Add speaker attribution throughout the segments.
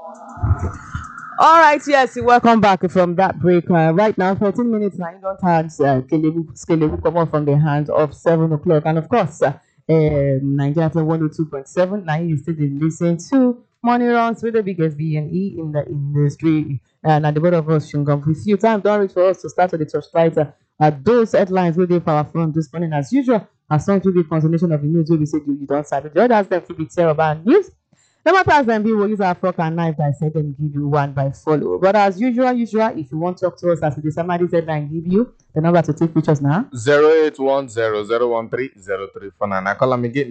Speaker 1: All right, yes, welcome back from that break. Right now, 14 minutes now, you don't have Kelebu come on from the hands of 7 o'clock. And of course, Nigeria FM 102.7. Now you still listen to Money Runs with the biggest B&E in the industry. And at the board of us, Shungam, with you. Time don't reach for us to start with the torchlight. Those headlines will be for our front this morning as usual. As some to be continuation of the news, we say you don't start. The others, them to be terrible news. No matter as them be, we'll use our fork and knife by said and give you one by follow. But as usual, if you want to talk to us as the summary said and give you the number to take pictures now.
Speaker 2: 0810-013-0349. I call them again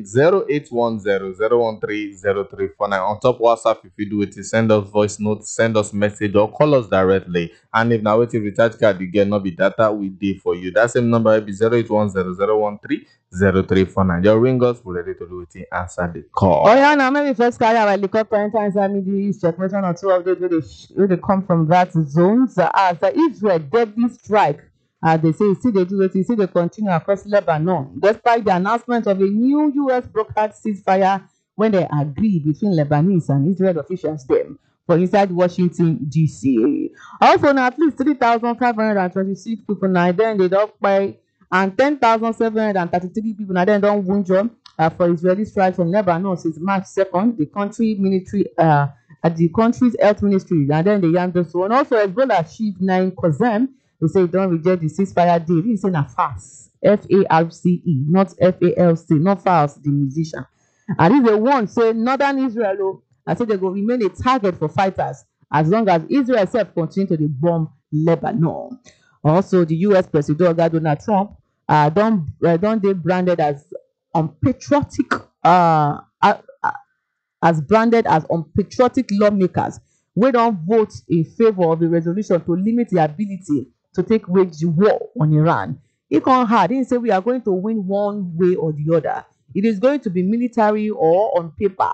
Speaker 2: 0810-013-0349. On top WhatsApp, if you do it, send us voice notes, send us message, or call us directly. And if now with a recharge card, you get no be data, we did for you. That same number will be 0810-013-0349. Your ring us, we're ready to do it. Answer the call.
Speaker 1: Oh yeah, now maybe first carry our helicopter enter inside Middle East. Check one or two of those where they come from that zones. As Israel deadly strike. They say they continue across Lebanon, despite the announcement of a new U.S. brokered ceasefire when they agree between Lebanese and Israel officials them for inside Washington D.C. Also, now at least 3,526 people now then they don't buy, and 10,733 people now then don't wound for Israeli strikes on Lebanon since March 2nd. The country military at the country's health ministry, and then the young this one. Also, Hezbollah chief Naim Qassem, they say don't reject the ceasefire deal. He say na FARC, F-A-R-C-E, not F-A-L-C, not FARC, the musician. And if they want, say Northern Israel, I say they go remain a target for fighters as long as Israel itself continue to bomb Lebanon. Also, the U.S. President Donald Trump don't they branded as unpatriotic as branded as unpatriotic lawmakers wey don't vote in favor of the resolution to limit the ability to take wage war on Iran. It can't hard. He say we are going to win one way or the other. It is going to be military or on paper.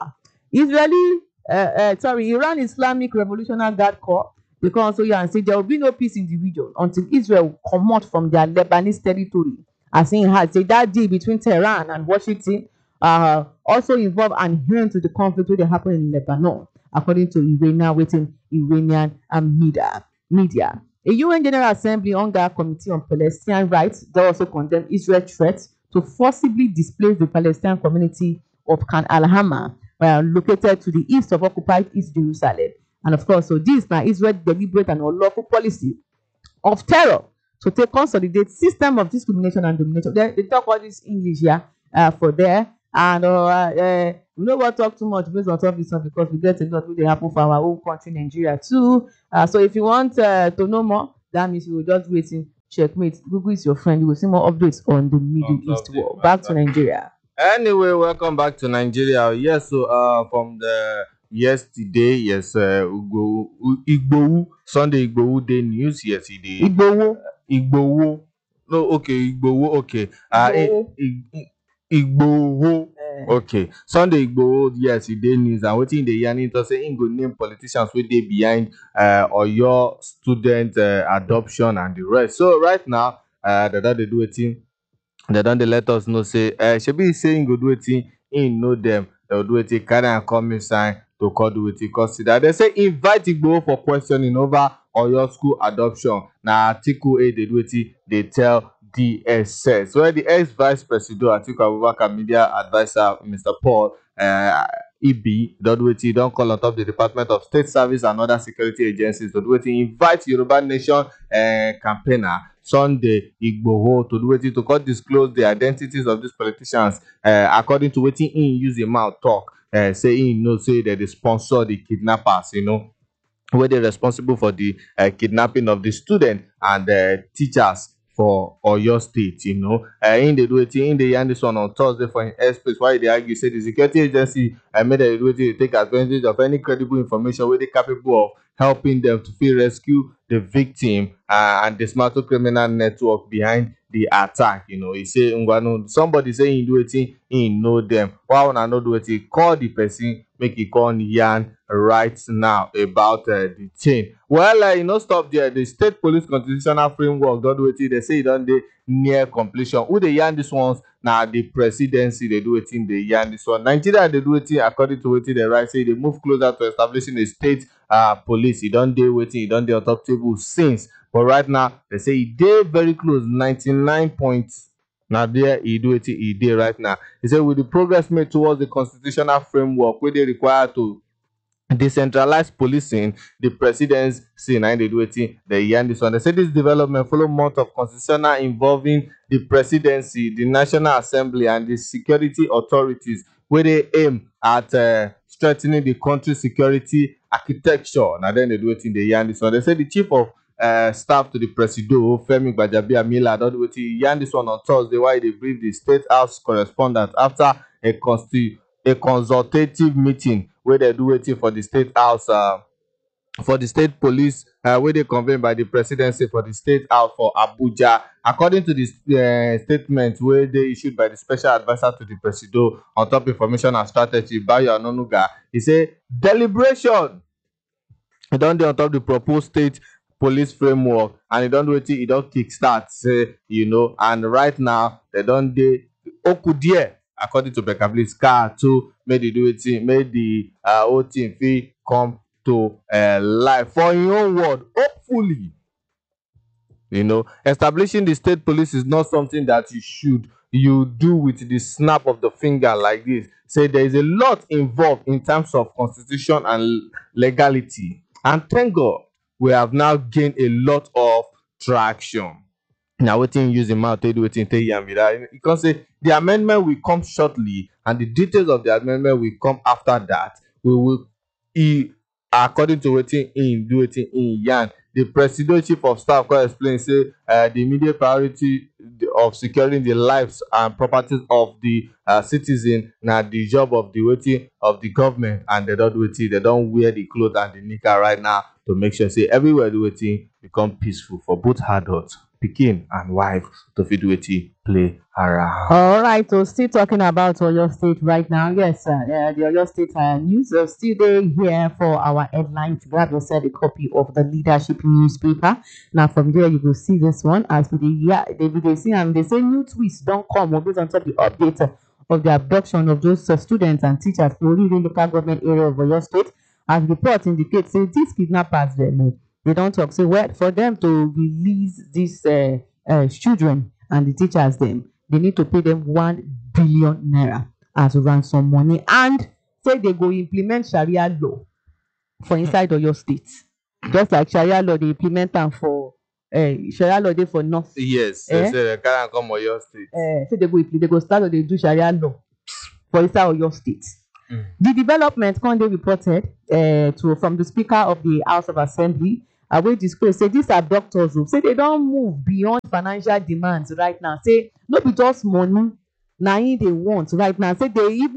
Speaker 1: Iran Islamic Revolutionary Guard Corps, they come also here and say there will be no peace in the region until Israel come out from their Lebanese territory. As in has say that deal between Tehran and Washington also involve an end to the conflict wey dey happen in Lebanon, according to Iranian media. A UN General Assembly Hunger Committee on Palestinian Rights don also condemn Israel threats to forcibly displace the Palestinian community of Khan al-Hama, located to the east of occupied East Jerusalem. And of course, so this na Israel deliberate and unlawful policy of terror to take consolidate system of discrimination and domination. They talk all this English here for there. And we no wan talk too much based on top this one because we get a lot wey dey happen for our own country Nigeria too. So if you want to know more, that means you will just wait checkmate. Google is your friend. You will see more updates on the Middle East war. Back to Nigeria.
Speaker 2: Anyway, welcome back to Nigeria. Yes, so from the yesterday, yes, Igbohu, Sunday Igbohu Day News. Yes, he did. Igbohu. No, okay, Igbohu. Okay. Igbohu. Okay. Sunday Igbohu, yes, he did news. And waiting the yarning to say he go name politicians with they behind or your student adoption and the rest. So right now, they do it in. They don't let us know say Shebi saying go do it in know them. They'll do it carry and come inside to call do it consider. They say invite Igbohu for questioning over or your school adoption. Now article 8 they do it, they tell DSS. Where the ex-vice president Atiku Abubakar media advisor Mr. Paul EB don't call on top the Department of State Service and other security agencies to do it invite Yoruba Nation campaigner Sunday Igbohu to do it to come disclose the identities of these politicians according to wetin he use him mouth talk say he know say that they sponsor the kidnappers, where they responsible for the kidnapping of the student and teachers for Oyo State, in the do it in the yarn this one on Thursday for an airspace. Why they argue say the security agency made a do it to take advantage of any credible information where they capable of helping them to rescue the victim and dismantle criminal network behind the attack. He say Ngwanu, somebody say he do wetin he know them. Why una no do wetin? Call the person, make he come yarn right now about the thing. Well, no stop there. The state police constitutional framework don do wetin they say e don dey near completion. Who dey yarn this ones? Na the presidency dey do wetin dey yarn this one. Nigeria dey do wetin according to wetin dey write, say e dey move closer to establishing a state police. E don dey wetin, e don dey on top table since, but right now they say e dey very close, 99 points. Na there e do wetin e dey right now. He say with the progress made towards the constitutional framework wey dey required to decentralized policing, the presidency na dey do wetin dey yarn this one. They say this development follow month of constitutional involving the presidency, the National Assembly, and the security authorities, wey dey aim at strengthening the country security architecture. Na dem dey do wetin dey yarn this one. They say the chief of staff to the presido, Femi Gbajabiamila, don do wetin yarn this one on Thursday while e dey brief the State House correspondent after a consultative meeting wey dey do wetin for the State House, for the state police, wey dey convened by the presidency for the State House for Abuja. According to the statement wey dey issued by the special adviser to the presido on top information and strategy, Bayo Onanuga, he say deliberation e don dey on top the proposed state police framework, and e don do wetin, e don kickstart, say, and right now they don dey okudie, according to Becca Bliss, car to make the do wetin, make the whole thing fit come to life. For your own word, hopefully, establishing the state police is not something that you do with the snap of the finger like this. Say there is a lot involved in terms of constitution and legality, and thank God we have now gained a lot of traction. Now wetin use him mouth take do wetin take yarn be that, because say the amendment will come shortly, and the details of the amendment will come after that. We will, according to wetin him do wetin him yarn. The presido chief of staff come explain, say the immediate priority of securing the lives and properties of the citizen na the job of the wetin of the government, and they don do wetin, they don wear the cloth and the knicker right now to make sure say everywhere do wetin become peaceful for both adults, pikin and wife, to fit do wetin play around.
Speaker 1: All right, so still talking about Oyo State right now. Yes, the Oyo State news are still there here for our headlines. Grab yourself a copy of the Leadership newspaper. Now from there you will see this one as we they see, and they say new twists don't come based on top the update of the abduction of those students and teachers for the local government area of Oyo State. As reports indicate, say these kidnappers they don't talk. So well, for them to release these children and the teachers, they need to pay them 1 billion naira as ransom money, and say they go implement Sharia law for inside of your state, just like Sharia law they implement them for Sharia law they for North.
Speaker 2: Yes, they say they can't come Oyo State.
Speaker 1: So they go start or they do Sharia law for inside of your state. The development can be reported from the Speaker of the House of Assembly, wey disclose say these abductors say they don't move beyond financial demands right now. Say no be just money na im they want right now. Say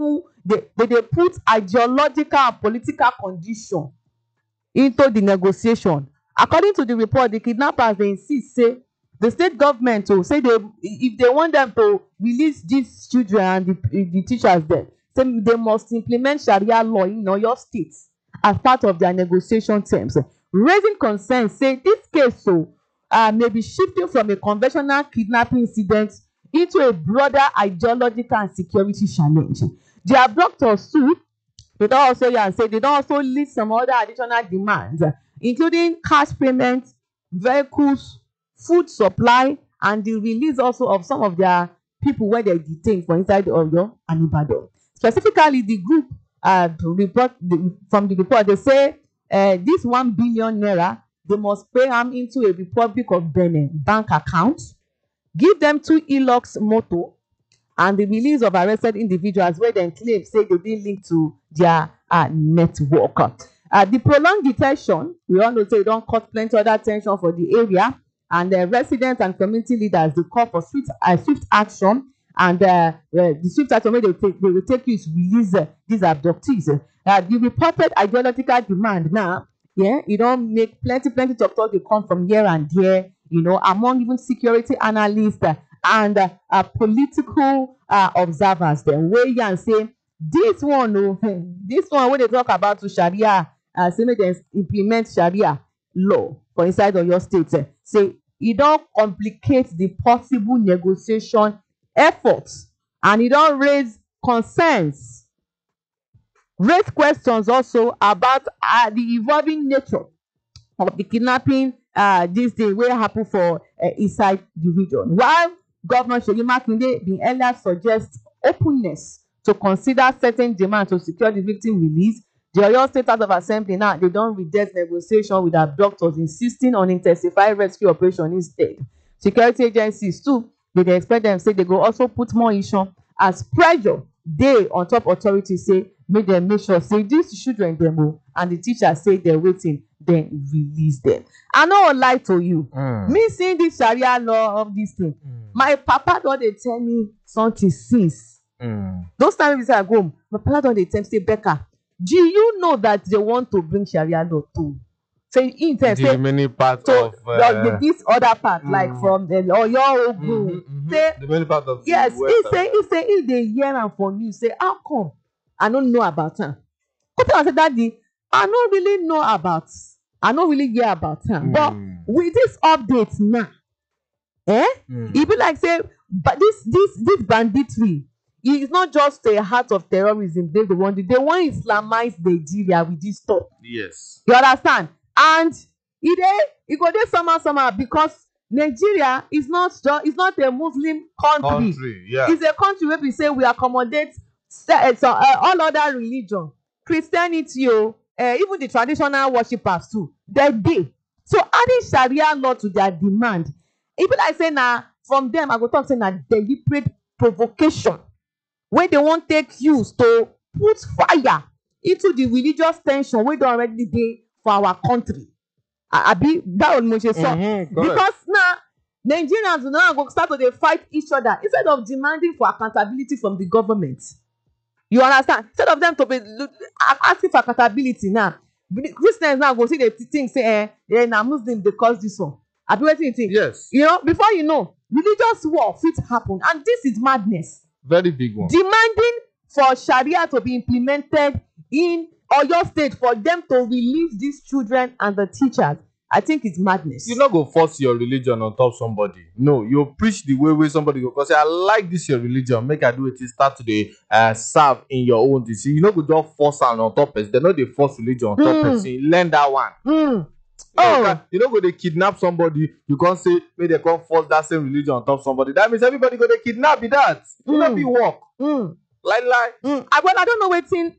Speaker 1: they put ideological and political condition into the negotiation. According to the report, the kidnappers they insist say the state government say if they want them to release these children and the teachers there, say they must implement Sharia law in Oyo State as part of their negotiation terms, raising concerns say this case may be shifting from a conventional kidnapping incident into a broader ideological and security challenge. The abductors too, they don also say they don also list some other additional demands, including cash payments, vehicles, food supply, and the release also of some of their people where they detained for inside Oyo and Ibadan. Specifically, the group from the report, they say this 1 billion naira they must pay them into a Republic of Benin bank account, give them 2 Hilux motor, and the release of arrested individuals where they claim say they didn't link to their network. The prolonged detention, we all know say they don't cause plenty other tension for the area, and the residents and community leaders they call for swift action, and the swift action they will take is release these abductees. The reported ideological demand now, you don't make plenty talk they come from here and there, among even security analysts and political observers dem wey yarn say this one this one wey dey talk about to Sharia say make dem implement Sharia law for inside Oyo State say e don complicate the possible negotiation efforts and e don raise concerns, raise questions also about the evolving nature of the kidnapping this day wey happen for inside the region. While Governor Seyi Makinde bin earlier suggest openness to consider certain demands to secure the victim release, the Oyo State House of Assembly now they don reject negotiation with abductors, insisting on intensified rescue operation instead. Security agencies too, they dey expect dem say they go also put more issue as pressure dey on top authorities say make dem make sure say these children dem and the teachers say they're waiting, then release them. I no wan lie to you. Me seeing this Sharia law of this thing, my papa don dey tell me something since. Those times we say I go home, my papa don dey tell me say, Becca, do you know that they want to bring Sharia law too? Say in terms
Speaker 2: the many part of
Speaker 1: this other part, like from the Oyo Ogun. Say
Speaker 2: the many part of
Speaker 1: yes,
Speaker 2: he
Speaker 1: say if they hear am for news, say how come I don't know about am? Come tell am say daddy, I no really hear about am. But with this update now, e be like say, but this banditry is not just a heart of terrorism. They want Islamize Nigeria with this stuff.
Speaker 2: Yes.
Speaker 1: You understand? And e go dey somehow because Nigeria is not a Muslim country.
Speaker 2: Yeah.
Speaker 1: It's a country where we say we accommodate all other religion, Christianity, even the traditional worshippers too. They dey. So adding Sharia law to their demand, e be like say na from them I go talk say na deliberate provocation wey they wan take use to put fire into the religious tension wey don already dey for our country. Abi that one mo ṣe sọ. Because now Nigerians now go start to dey fight each other instead of demanding for accountability from the government. You understand? Instead of them to be asking for accountability now, Christians now go see the thing say na Muslim dey cause this one. Abi wetin you think?
Speaker 2: Yes.
Speaker 1: You know, before you know, religious war fit happen, and this is madness.
Speaker 2: Very big one.
Speaker 1: Demanding for Sharia to be implemented in Oyo State for them to release these children and the teachers, I think it's madness.
Speaker 2: You not go force your religion on top somebody. No, you preach the way somebody go say, I like this your religion, make I do it, start to the serve in your own DC. You know, go just force on top person. They know they force religion on top person. Learn that one. You know, go they kidnap somebody, you can't say may they come force that same religion on top somebody. That means everybody go they kidnap with that. It not be work. Lie.
Speaker 1: Well, I don't know waiting.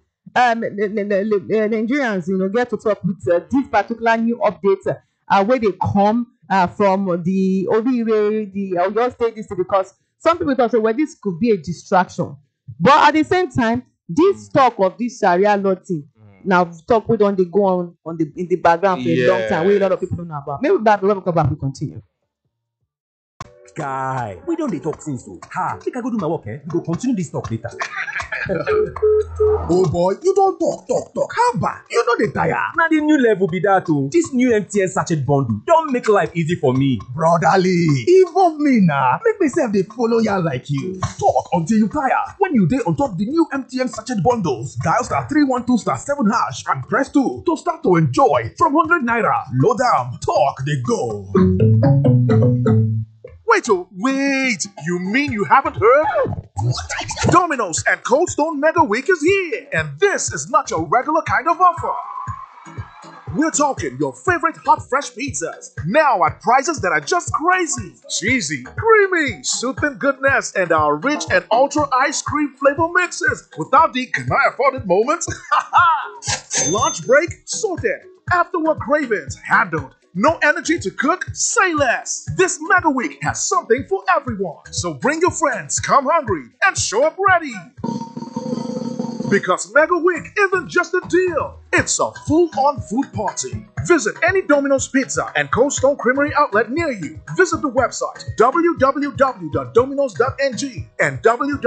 Speaker 1: Nigerians, get to talk with this particular new update where they come from the Owerri, the Oyo State district, because some people thought, well, this could be a distraction. But at the same time, this talk of this Sharia law thing, now talk we don't they go on in the background for a long time, where a lot of people don't know about. Maybe when we come back, we continue.
Speaker 3: Guy, we don't dey talk since so. Make I go do my work, we go continue this talk later.
Speaker 4: Oh boy, you don't talk. How bad? You know the tire.
Speaker 3: Now the new level be that too. This new MTN sachet bundle don't make life easy for me.
Speaker 4: Brotherly, involve me now. Make myself they follow ya like you. Talk until you tire. When you dey on top the new MTN sachet bundles, dial *312*7# and press 2 to start to enjoy from 100 naira. Load down, talk they go.
Speaker 5: Wait! You mean you haven't heard? Domino's and Cold Stone Mega Week is here, and this is not your regular kind of offer. We're talking your favorite hot, fresh pizzas, now at prices that are just crazy. Cheesy, creamy, soothing goodness, and our rich and ultra ice cream flavor mixes without the can I afford it moments? Lunch break sorted. After work cravings handled. No energy to cook? Say less. This Mega Week has something for everyone. So bring your friends, come hungry, and show up ready. Because Mega Week isn't just a deal, it's a full-on food party. Visit any Domino's Pizza and Cold Stone Creamery outlet near you. Visit the website www.dominos.ng and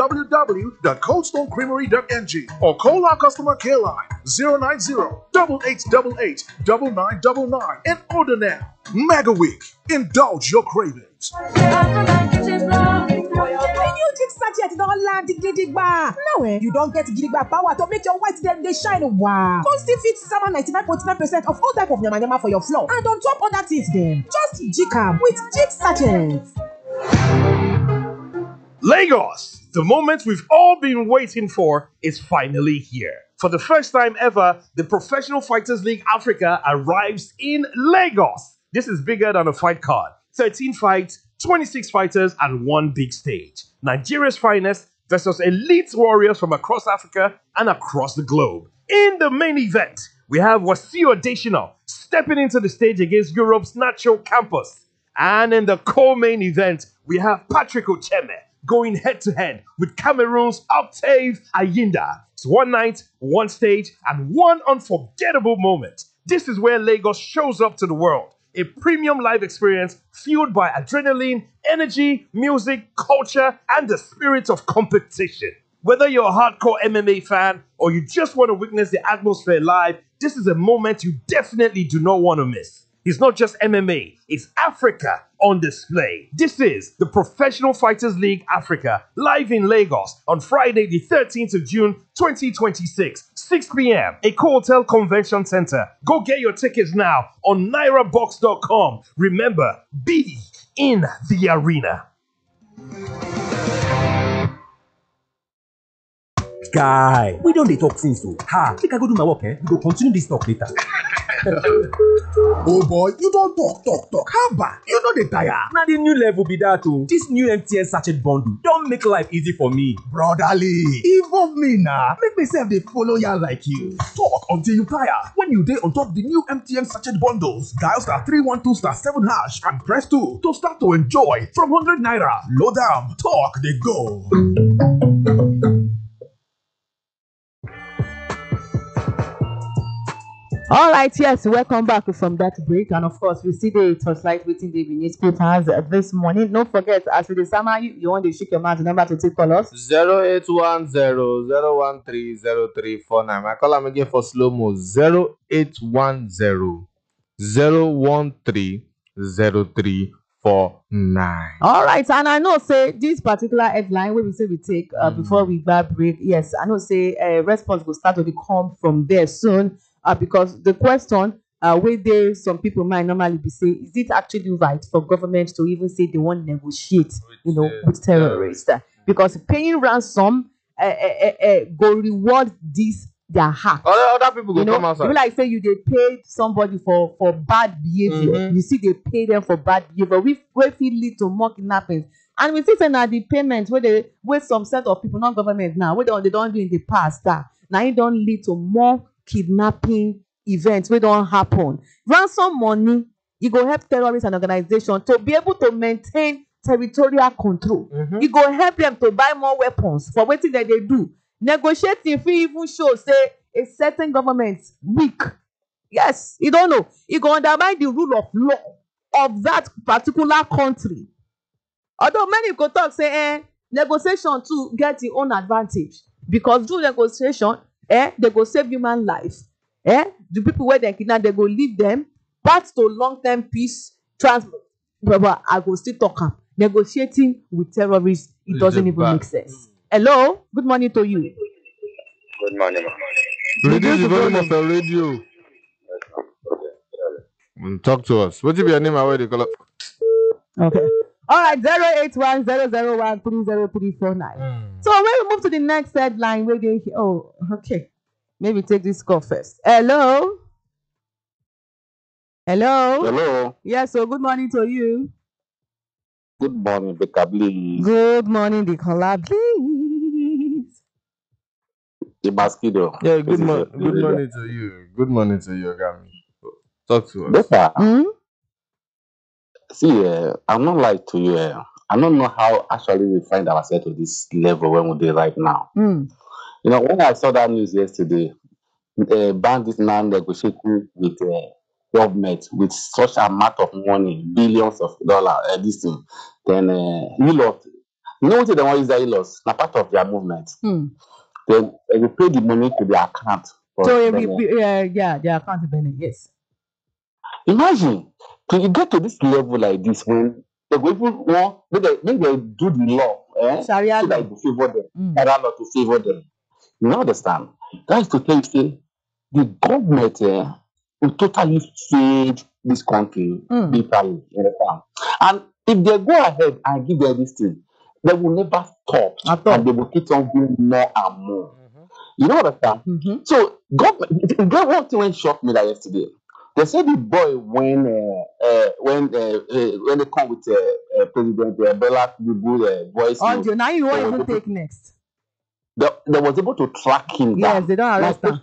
Speaker 5: www.coldstonecreamery.ng or call our customer care line 090-8888-9999 and order now. Mega Week. Indulge your cravings.
Speaker 6: Jig sachet don land gidigba. Now you don get gidigba power to make your white dem dey shine wow. Come still fit sama 99.9% of all type of yamayama for your floor and on top other things dem. Just jig am with Jig sachet.
Speaker 5: Lagos, the moment we've all been waiting for, is finally here. For the first time ever, the Professional Fighters League Africa arrives in Lagos. This is bigger than a fight card. 13 fights, 26 fighters, and one big stage. Nigeria's finest versus elite warriors from across Africa and across the globe. In the main event, we have Wasiu Adesina stepping into the stage against Europe's Nacho Campos. And in the co-main event, we have Patrick Ocheme going head-to-head with Cameroon's Octave Ayinda. It's one night, one stage, and one unforgettable moment. This is where Lagos shows up to the world. A premium live experience fueled by adrenaline, energy, music, culture, and the spirit of competition. Whether you're a hardcore MMA fan or you just want to witness the atmosphere live, this is a moment you definitely do not want to miss. It's not just MMA, it's Africa on display. This is the Professional Fighters League Africa, live in Lagos on Friday the 13th of June 2026, 6 p.m. Eco Hotel Convention Center. Go get your tickets now on nairabox.com. Remember, be in the arena.
Speaker 3: Guy, we don't dey talk since o. Ha, make I go do my work, we go continue this talk later.
Speaker 4: Oh boy, you don talk. How about you no dey tire?
Speaker 3: Na the new level be that o. This new MTN sachet bundle don make life easy for me.
Speaker 4: Brotherly, involve me na. Make me sef dey follow ya like you. Talk until you tire. When you dey on top the new MTN sachet bundles, dial *312*7# and press 2 to start to enjoy from 100 naira. Load am, talk dey go.
Speaker 1: All right, yes, welcome back from that break. And of course, we see the torchlight waiting the newspapers this morning. Don't forget, as we summer, you want to shake your mouth, remember to take calls.
Speaker 2: 0810-013-0349. My call again for slow mo 0810-013-0349.
Speaker 1: All right, and I know say this particular headline where we say we take before we grab break. Yes, I know say response will start to come from there soon. Because the question where some people might normally be say, is it actually right for government to even say they want to negotiate, with terrorists? Because paying ransom go reward this their hack.
Speaker 2: Other people go come outside.
Speaker 1: People like say they paid somebody for bad behavior. You see, they pay them for bad behavior. We feel lead to more kidnappings. And we see say now the payments where some set of people, not government now, where they don't do in the past, now it don't lead to more kidnapping events wey don happen. Ransom money e go help terrorists and organizations to be able to maintain territorial control. E go help them to buy more weapons for wetin dem dey do. Negotiating fit even show say a certain government weak. Yes, you don't know. E go undermine the rule of law of that particular country. Although many go talk say negotiation too get its own advantage, because through negotiation they go save human life. The people where they kidnap, they go leave them path to long-term peace transport. But I go still talk am. Negotiating with terrorists, it doesn't even make sense. Hello, good morning to you.
Speaker 7: Good morning, ma'am.
Speaker 2: Reduce the volume of your radio. Talk to us. What is your name and where they call up?
Speaker 1: Okay. All right, 08100130349. So when we move to the next headline, we're going. Oh, okay. Maybe take this call first. Hello.
Speaker 7: Hello.
Speaker 1: Yes. So good morning to you.
Speaker 7: Good morning, Becca, please.
Speaker 1: Good morning, the caller, please.
Speaker 7: The mosquito.
Speaker 2: Yeah. Good morning to you. Good morning to you, Gami. Talk to us.
Speaker 7: Becca. See, I'm not lying to you. I don't know how actually we find ourselves to this level when we're there right now. When I saw that news yesterday, bandits now negotiating with government with such amount of money, billions of dollars, this thing, then Ilos, what they want is that Ilos, not part of their movement. Then they pay the money to their account.
Speaker 1: So their account, yes.
Speaker 7: Imagine, can you get to this level like this when They go even want make they do the law,
Speaker 1: Sharia
Speaker 7: so
Speaker 1: law.
Speaker 7: that it will favor them. Sharia law to favor them. You understand? That is to tell you, say, the government will totally failed this country bitterly. You understand? And if they go ahead and give them this thing, they will never stop, and they will keep on doing more and more. You know what I'm saying? So government, get one thing when shocked me that yesterday. They said the boy when they come with President Bella Tinubu voice note,
Speaker 1: Audio. Now you won't even take next.
Speaker 7: they was able to track him down.
Speaker 1: Yes, they don't arrest him.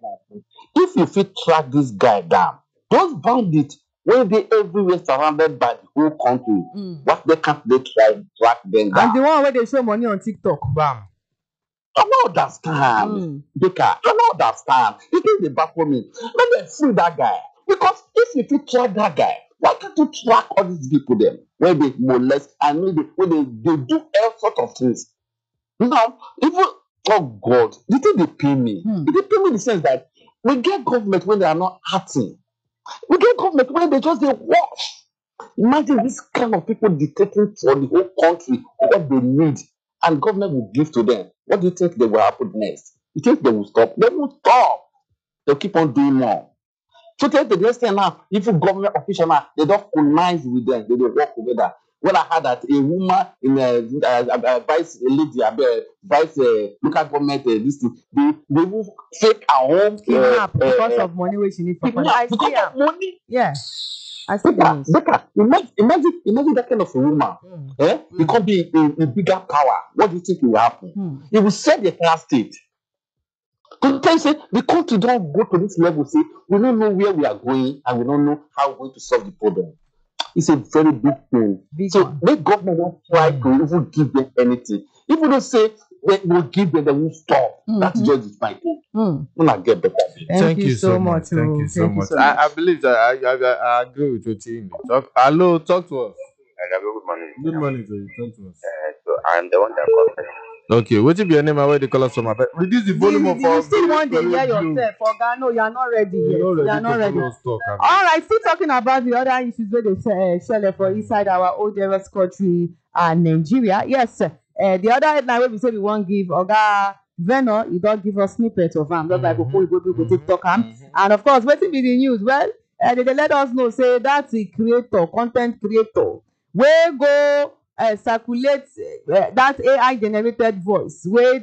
Speaker 7: If you fit track this guy down, those bandits when they everywhere surrounded by the whole country, what they can't they try and track them down?
Speaker 1: And the one where they show money on TikTok.
Speaker 2: Bam.
Speaker 7: I don't understand. Baker, I don't understand. It is the back for me. Let them free that guy. Because if you fit track that guy, why can't you track all these people then? Where they molest and when they do all sorts of things. Now, even oh God, the thing they pay me. They pay me in the sense that we get government when they are not acting. We get government when they just they watch. Imagine this kind of people dictating for the whole country what they need, and government will give to them. What do you think they will happen next? You think they will stop? They will stop. They'll keep on doing more. So take the next thing now, if you government official now, they don't connive with them, they work together. When I heard that a woman in a vice lady, vice local government, this thing, they will fake her home
Speaker 1: kidnap because of money which she need for money. I see her.
Speaker 7: Money.
Speaker 1: Yeah. I see the
Speaker 7: imagine that kind of a woman. It can be a bigger power. What do you think will happen? It will set the entire state. Sometimes the country don't go to this level. Say we don't know where we are going and we don't know how we're going to solve the problem. It's a very big thing. So the government won't try to even give them anything. If we don't say they will give them, they will stop. That's just my thing. When I get better.
Speaker 1: Thank you so much.
Speaker 2: Thank you so much. I believe that I agree with what you talk. Hello, talk to us.
Speaker 8: Good morning.
Speaker 2: Good morning to you. Talk to us.
Speaker 8: So I'm the one that called.
Speaker 2: Okay, what will be your name and where the call us from? Reduce the volume of our.
Speaker 1: You still want to hear yourself, Oga? No, you are not ready yet. You are not ready. All right, still talking about the other issues where they share for inside our old dearest country, Nigeria. Yes, the other headline where we say we won't give Oga Venor, you don't give us snippet of them. Just like before we go to TikTok. And of course, what will be the news? Well, they let us know, say that's the creator, content creator. Where go circulate that AI generated voice where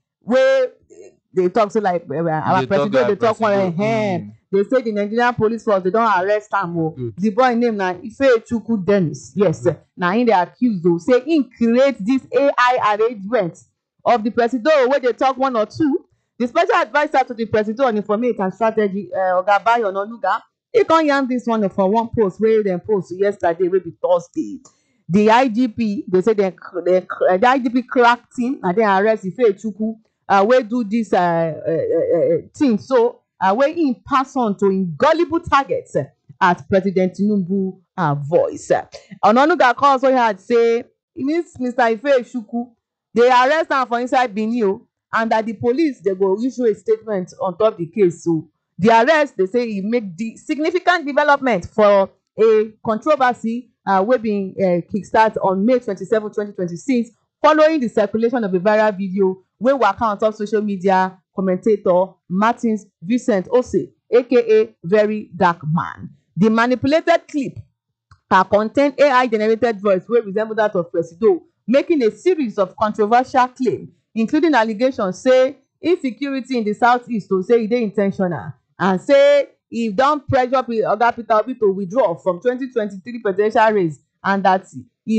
Speaker 1: they talk so like our president they talk one they say the Nigerian police force they don't arrest him. The boy name na Ifechukwu Dennis. Yes, now in they accused though say he create this AI arrangement of the president where they talk one or two. The special advisor to the president on information and strategy, Oga Bayo Onanuga, he can't yarn this one for one post where they post yesterday, will be Thursday. The IGP, they say the IGP cracked him and then arrest Ifechukwu. We do this thing. So where he pass on to gullible targets at President Tinubu voice. Onanuga also had say, it means Mr. Ifechukwu, they arrest him for inside Benin, and that the police they go issue a statement on top of the case. So the arrest, they say, he make the significant development for a controversy wey been kickstart on May 27, 2026, following the circulation of a viral video wey waka on top social media commentator Martins Vincent Ose, aka Very Dark Man. The manipulated clip contain AI generated voice wey resemble that of Presido, making a series of controversial claims, including allegations say insecurity in the southeast, to say e dey intentional, and say e don pressure Oga Peter Obi to withdraw from 2023 presidential race, and that e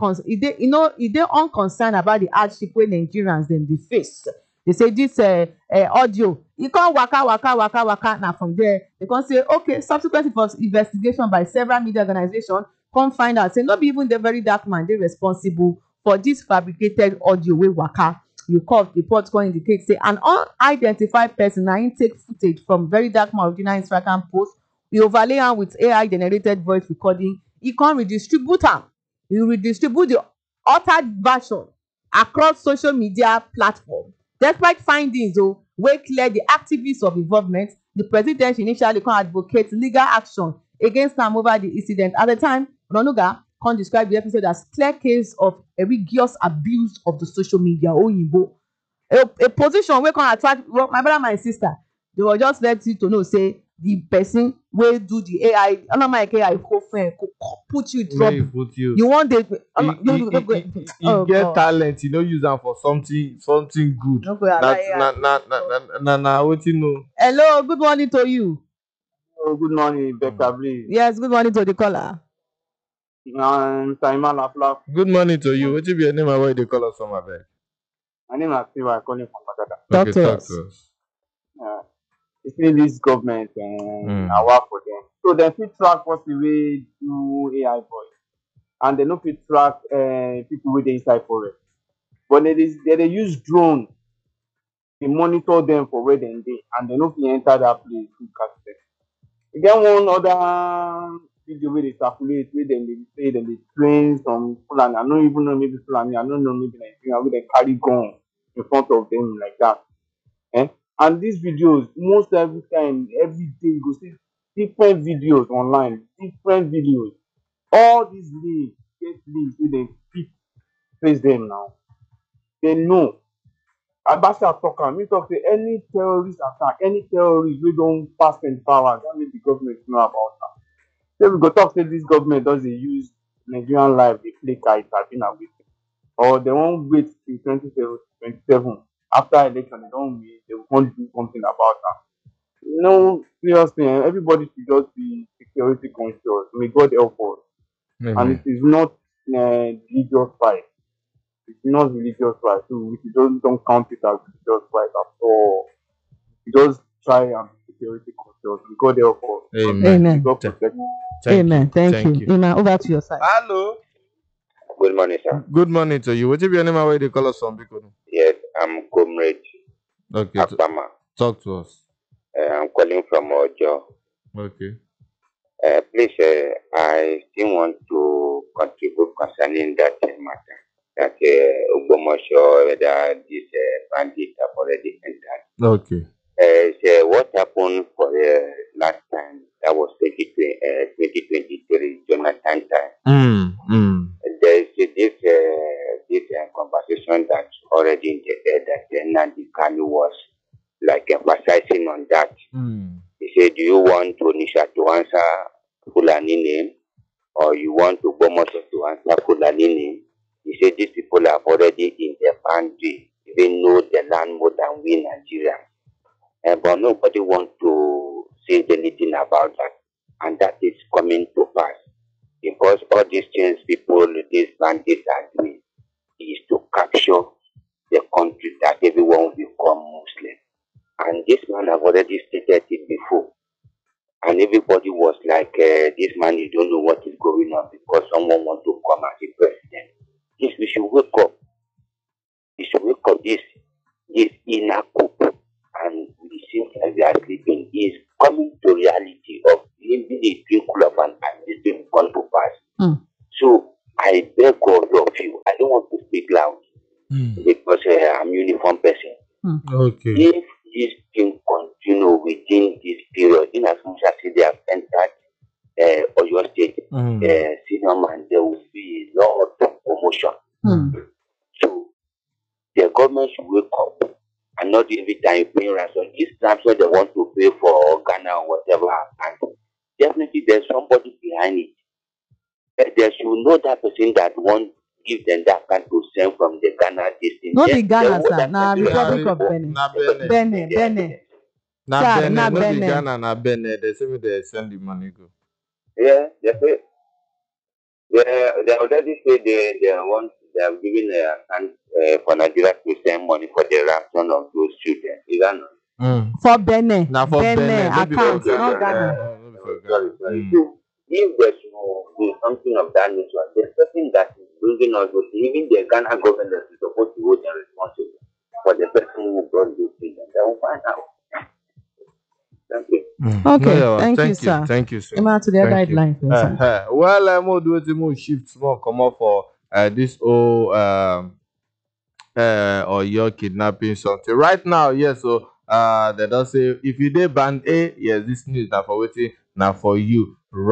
Speaker 1: dey unconcerned about the hardship wey Nigerians dem dey face. They say this audio e come waka na from there they come say okay, subsequent investigation by several media organizations come find out say no be even the Very Dark Man dey responsible for this fabricated audio wey waka. Report come indicate say an unidentified person na him take footage from Very Dark Man original Instagram post. He overlay am with AI generated voice recording. He come redistribute am. He redistribute the altered version across social media platforms. Despite findings wey clear the activists of involvement, the president initially come advocate legal action against am over the incident. At the time, Onanuga come describe the episode as clear case of egregious abuse of the social media. Oyinbo. A position wey come attract my brother, my sister. They will just let you to know, say the person wey do the AI, Olamide AI put you in trouble. You want the
Speaker 2: you get talent, you don't use am for something good.
Speaker 1: No go allow AI.
Speaker 2: Na wetin know.
Speaker 1: Hello, good morning to you.
Speaker 9: Oh, good morning, Becca Blaze.
Speaker 1: Yes, good morning to the caller.
Speaker 9: Simon Lafla.
Speaker 2: Good morning to you. Wetin be your name and where you dey call us from, abeg?
Speaker 9: My name is Siwa, calling from Bagada.
Speaker 1: Talk to us.
Speaker 9: You see this government I work for them. So they fit track what the way do AI voice. And they no fit track people with the inside forest. But they use drone to monitor them for where they dey, and they no fit enter that place to catch them. You get one other video where they circulate, where they say they train some Fulani. I don't even know, maybe Fulani, I don't know, maybe Nigeria, where they carry gun in front of them like that. And these videos, most every time, every day, you go see different videos online, different videos. All these links, get links where they fit face them now. They know. Abasa talk am, me talk say any terrorist attack, any terrorist wey don pass 24 hours, that mean the government know about am. So we go talk say this government don dey use Nigerian life dey play kite abi na wetin, or they wan wait till 2027 after election they don win, they go come do something about am. No, seriously, everybody should just be security conscious. May God help us. And it is not religious fight. It's not religious right, so we don't count it as religious right at all. We just try and be security conscious. We God help us.
Speaker 1: Amen.
Speaker 9: God protect us.
Speaker 1: Amen. Thank you. Iman, over to your side.
Speaker 2: Hello.
Speaker 8: Good morning, sir.
Speaker 2: Good morning to you. What is your name and where they call us from?
Speaker 8: Yes, I'm Comrade
Speaker 2: Okay.
Speaker 8: Akpama.
Speaker 2: Talk to us.
Speaker 8: I'm calling from Ojo.
Speaker 2: Okay.
Speaker 8: Please, I still want to contribute concerning that matter. That Ogbomoso, whether this bandits have already entered.
Speaker 2: Okay.
Speaker 8: So what happened for last time? That was 2023, Jonathan time. There is this conversation that's already in the air that Nnamdi Kanu was like emphasizing on that. He said, do you want Onisha to answer Fulani name, or you want Ogbomoso to answer Fulani name? He said these people are already in their boundary. They know the land more than we Nigerians. But nobody wants to say anything about that. And that is coming to pass. Because all these things these bandits are doing is to capture the country that everyone will become Muslim. And this man have already stated it before. And everybody was like, this man, you don't know what is going on because someone wants to come as a president. Yes, we should wake up. We should wake up. This inner coup, and we seem like we are sleeping, is coming to reality of living a dream club and this dream come to pass. So I beg all of you, I don't want to speak loud because I'm a uniform person.
Speaker 2: Okay.
Speaker 8: If this thing continue within this period, in as much as they have entered Oyo State, senior man, there will be a lot of commotion. So the government should wake up and not every time pay ransom. This ransom they want to pay for Ghana or whatever, and definitely there's somebody behind it. They should know that person that won't give them that kind to send from the Ghana distance.
Speaker 1: Not the Ghana, sir. Now Republic of Benin. Benin.
Speaker 2: Na
Speaker 1: Sir,
Speaker 2: Benin,
Speaker 1: na
Speaker 2: no be
Speaker 1: Benin.
Speaker 2: Ghana, na Benin. They say they send the money go.
Speaker 8: Yeah, they say they already say they have given a hand for Nigeria to send money for the ransom of those children. Is that not?
Speaker 1: For Benin.
Speaker 2: Now for Benin, no be
Speaker 1: account,
Speaker 2: for
Speaker 1: not
Speaker 2: Ghana.
Speaker 1: Ghana.
Speaker 2: No be for
Speaker 8: Sorry.
Speaker 2: Ghana.
Speaker 8: So, if there's do something of that nature, the person that is bringing us with even the Ghana government is supposed to hold them responsible for the person who brought this thing. They will find out. Thank you.
Speaker 1: Okay,
Speaker 2: No,
Speaker 1: thank you, sir.
Speaker 2: Thank you, sir.
Speaker 1: Emma to the
Speaker 2: Thank you.
Speaker 1: guideline.
Speaker 2: Well, I'm going to do it shift small, come up for this whole or your kidnapping something. Right now, yes, so they don't say if you did band A, yes, this news now for waiting now for you right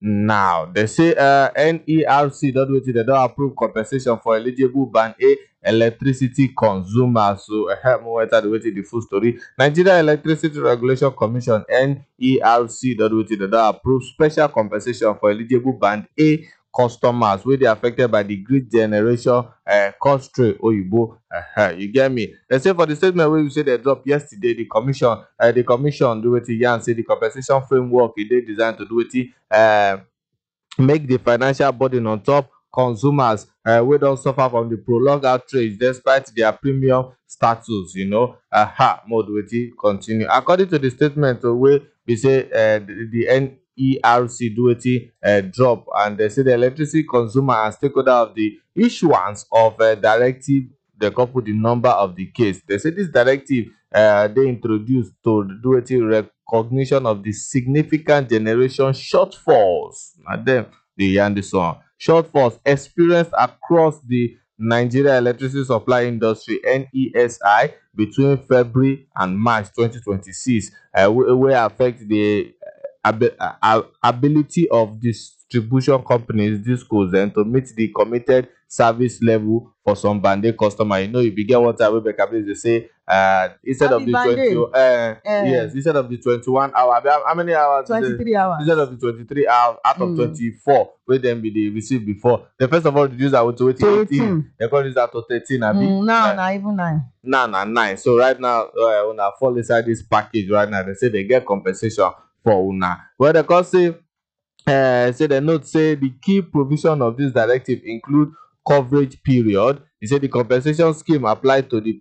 Speaker 2: now. They say NERC don't wait till they don't approve compensation for eligible band A electricity consumers. So more the way to the full story. Nigeria Electricity Regulation Commission NERC don't wait till they don't approve special compensation for eligible band A customers wey dey affected by the grid generation cost rate oyibo. You get me? They say for the statement wey we say they drop yesterday, the commission do wetin yarn say the compensation framework e dey designed to do wetin make the financial burden on top consumers wey don suffer from the prolonged outrage despite their premium status. More do wetin continue. According to the statement wey be say the NERC do wetin drop, and they say the electricity consumer and stakeholder of the issuance of directive, they couple the number of the case. They say this directive they introduced to do wetin recognition of the significant generation shortfalls. And then they yarn this one. Shortfalls experienced across the Nigeria electricity supply industry NESI between February and March 2026 wey affect the ability of distribution companies discos then to meet the committed service level for some band A customer. If you get one time wey Becca they say instead of the 20 yes, instead of the 21 hour, how many hours?
Speaker 1: 23 hours.
Speaker 2: Instead of the 23 hours out of 24 wey dem be dey receive before. They first of all reduce that to 18. They call this that to 13 abi.
Speaker 1: Now even 9.
Speaker 2: Now 9. So right now una fall inside this package right now. They say they get compensation for una. Well, they can say the note say the key provision of this directive include coverage period. He said the compensation scheme applied to the